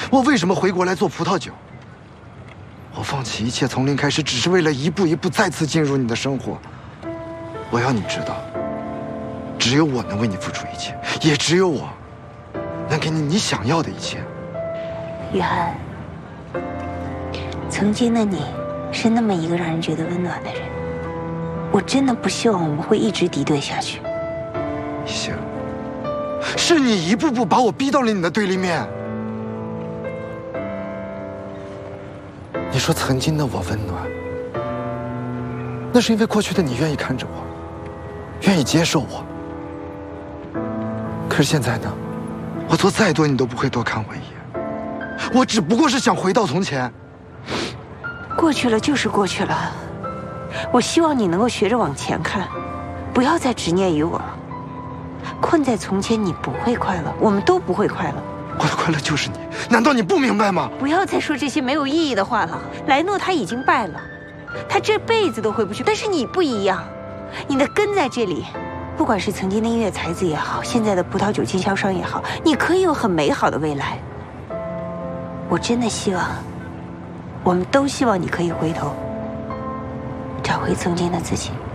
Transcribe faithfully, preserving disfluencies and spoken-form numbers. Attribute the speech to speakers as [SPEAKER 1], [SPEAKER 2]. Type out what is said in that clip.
[SPEAKER 1] 我为什么回国来做葡萄酒？我放弃一切，从零开始，只是为了一步一步再次进入你的生活。我要你知道，只有我能为你付出一切，也只有我能给你你想要的一切。
[SPEAKER 2] 雨涵，曾经的你是那么一个让人觉得温暖的人，我真的不希望我们会一直敌对下去。
[SPEAKER 1] 一星，是你一步步把我逼到了你的对立面。你说曾经的我温暖，那是因为过去的你愿意看着我，愿意接受我。可是现在呢，我做再多你都不会多看我一眼，我只不过是想回到从前。
[SPEAKER 2] 过去了就是过去了，我希望你能够学着往前看，不要再执念于我了。困在从前，你不会快乐，我们都不会快乐。
[SPEAKER 1] 我的快乐就是你，难道你不明白吗？
[SPEAKER 2] 不要再说这些没有意义的话了。莱诺他已经败了，他这辈子都回不去。但是你不一样，你的根在这里。不管是曾经的音乐才子也好，现在的葡萄酒经销商也好，你可以有很美好的未来。我真的希望，我们都希望你可以回头，找回曾经的自己。